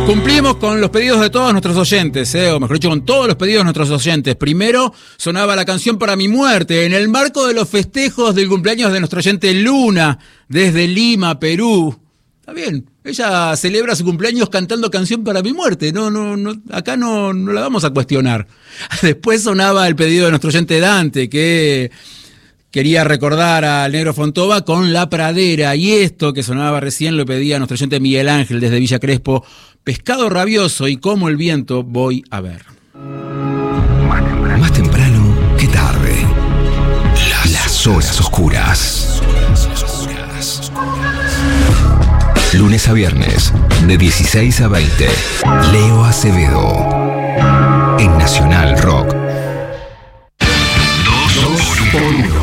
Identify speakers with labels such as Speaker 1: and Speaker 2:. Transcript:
Speaker 1: Cumplimos con los pedidos de todos nuestros oyentes, o mejor dicho, con todos los pedidos de nuestros oyentes. Primero sonaba la canción Para mi muerte, en el marco de los festejos del cumpleaños de nuestro oyente Luna, desde Lima, Perú. Está bien, ella celebra su cumpleaños cantando Canción para mi muerte, acá no la vamos a cuestionar. Después sonaba el pedido de nuestro oyente Dante, que quería recordar al Negro Fontova con La Pradera, y esto que sonaba recién lo pedía nuestro oyente Miguel Ángel desde Villa Crespo, Pescado Rabioso y Como el Viento voy a ver.
Speaker 2: Más temprano que tarde. Las horas oscuras. Lunes a viernes, de 16 a 20. Leo Acevedo. En Nacional Rock. 2 por 1.